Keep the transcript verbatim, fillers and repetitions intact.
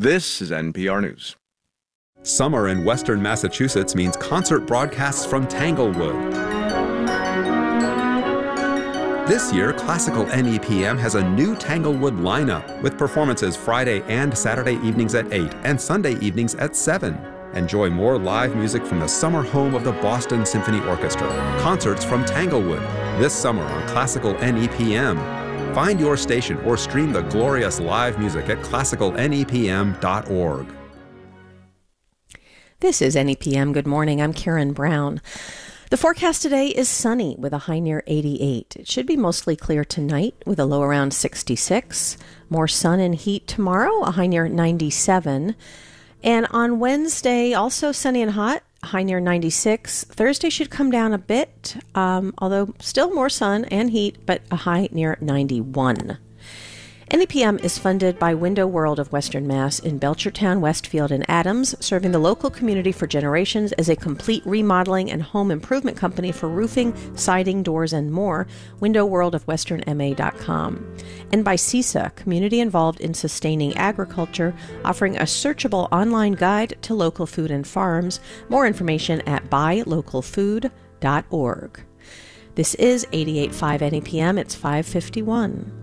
This is N P R News. Summer in Western Massachusetts means concert broadcasts from Tanglewood. This year, Classical N E P M has a new Tanglewood lineup with performances Friday and Saturday evenings at eight and Sunday evenings at seven. Enjoy more live music from the summer home of the Boston Symphony Orchestra. Concerts from Tanglewood this summer on Classical N E P M. Find your station or stream the glorious live music at classical N E P M dot org. This is N E P M. Good morning. I'm Karen Brown. The forecast today is sunny with a high near eighty-eight. It should be mostly clear tonight with a low around sixty-six. More sun and heat tomorrow, a high near ninety-seven. And on Wednesday, also sunny and hot, high near ninety-six. Thursday should come down a bit, um, although still more sun and heat, but a high near ninety-one. N E P M is funded by Window World of Western Mass in Belchertown, Westfield, and Adams, serving the local community for generations as a complete remodeling and home improvement company for roofing, siding, doors, and more. window world of western m a dot com. And by C I S A, community involved in sustaining agriculture, offering a searchable online guide to local food and farms. More information at buy local food dot org. This is eighty-eight point five N E P M. It's five fifty-one.